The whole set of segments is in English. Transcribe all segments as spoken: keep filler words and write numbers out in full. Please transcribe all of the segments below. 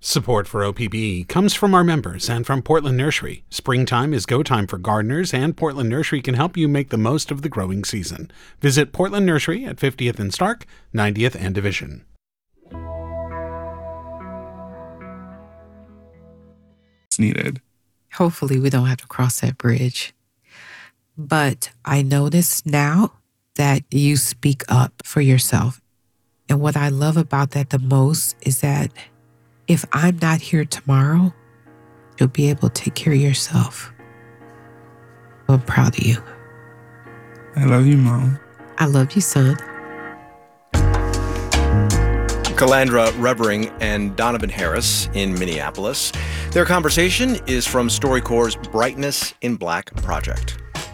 Support for O P B comes from our members and from Portland Nursery. Springtime is go time for gardeners, and Portland Nursery can help you make the most of the growing season. Visit Portland Nursery at fiftieth and Stark, ninetieth and Division. It's needed. Hopefully we don't have to cross that bridge. But I notice now that you speak up for yourself. And what I love about that the most is that if I'm not here tomorrow, you'll be able to take care of yourself. I'm proud of you. I love you, Mom. I love you, son. Calandra Revering and Donovan Harris in Minneapolis. Their conversation is from StoryCorps' Brightness in Black project.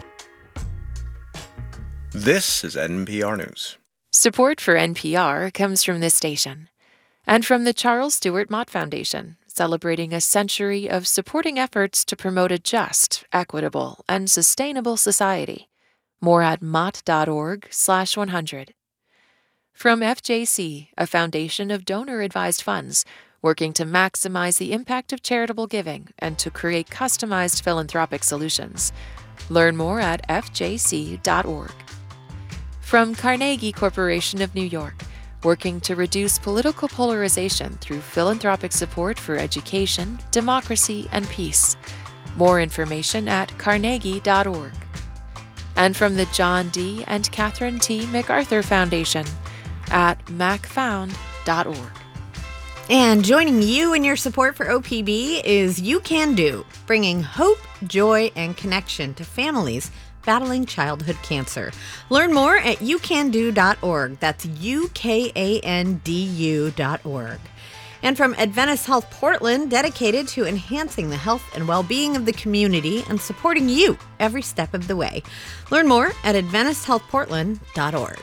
This is N P R News. Support for N P R comes from this station and from the Charles Stewart Mott Foundation, celebrating a century of supporting efforts to promote a just, equitable, and sustainable society. More at mott.org slash 100. From F J C, a foundation of donor-advised funds, working to maximize the impact of charitable giving and to create customized philanthropic solutions. Learn more at f j c dot org. From Carnegie Corporation of New York, working to reduce political polarization through philanthropic support for education, democracy, and peace. More information at carnegie dot org. And from the John D. and Catherine T. MacArthur Foundation at mac found dot org. And joining you in your support for O P B is You Can Do, bringing hope, joy, and connection to families battling childhood cancer. Learn more at you can do dot org. That's U K A N D U dot org. And from Adventist Health Portland, dedicated to enhancing the health and well-being of the community and supporting you every step of the way. Learn more at adventist health portland dot org.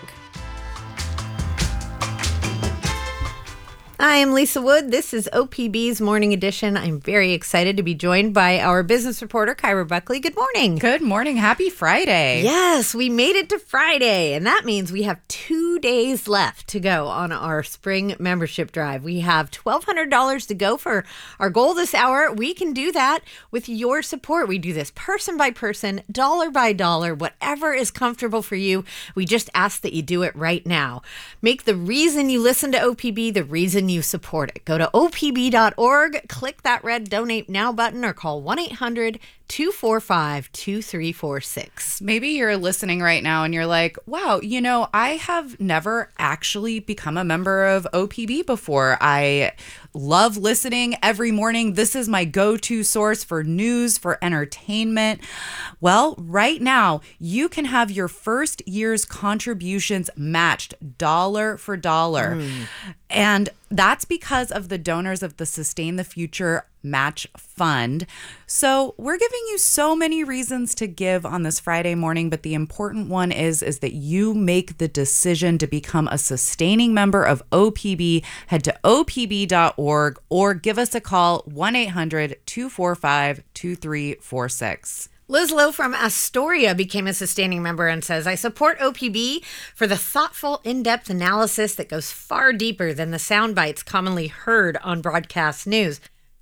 I am Lisa Wood. This is O P B's Morning Edition. I'm very excited to be joined by our business reporter, Kyra Buckley. Good morning. Good morning. Happy Friday. Yes, we made it to Friday, and that means we have two days left to go on our spring membership drive. We have twelve hundred dollars to go for our goal this hour. We can do that with your support. We do this person by person, dollar by dollar, whatever is comfortable for you. We just ask that you do it right now. Make the reason you listen to O P B the reason you support it. Go to O P B dot org, click that red Donate Now button, or call one eight hundred two four five two three four six. Maybe you're listening right now and you're like, wow, you know, I have never actually become a member of O P B before. I love listening every morning. This is my go-to source for news, for entertainment. Well, right now, you can have your first year's contributions matched dollar for dollar. Mm. And that's because of the donors of the Sustain the Future Match Fund. So we're giving you so many reasons to give on this Friday morning, but the important one is, is that you make the decision to become a sustaining member of O P B. Head to O P B dot org or give us a call, one eight hundred two four five two three four six. Liz Lowe from Astoria became a sustaining member and says, I support O P B for the thoughtful, in-depth analysis that goes far deeper than the sound bites commonly heard on broadcast news.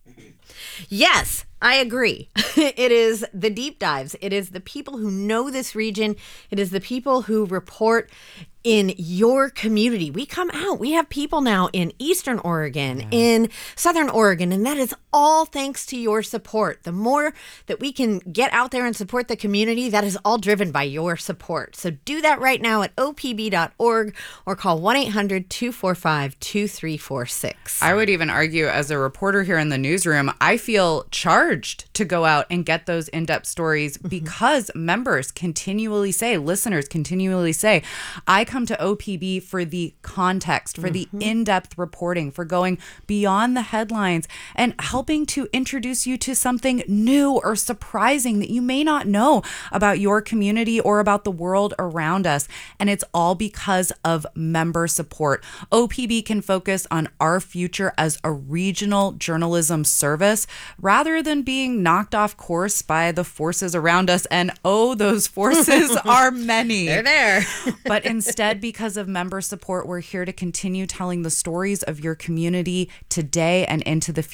Yes, I agree. It is the deep dives. It is the people who know this region. It is the people who report in your community. We come out. We have people now in Eastern Oregon, yeah. in Southern Oregon, and that is all thanks to your support. The more that we can get out there and support the community, that is all driven by your support. So do that right now at O P B dot org or call one eight hundred two four five two three four six. I would even argue, as a reporter here in the newsroom, I feel charged to go out and get those in-depth stories mm-hmm. because members continually say, listeners continually say, I come to O P B for the context, for mm-hmm. the in-depth reporting, for going beyond the headlines and helping to introduce you to something new or surprising that you may not know about your community or about the world around us. And it's all because of member support. O P B can focus on our future as a regional journalism service rather than being knocked off course by the forces around us. And oh, those forces are many. They're there. But instead, because of member support, we're here to continue telling the stories of your community today and into the future.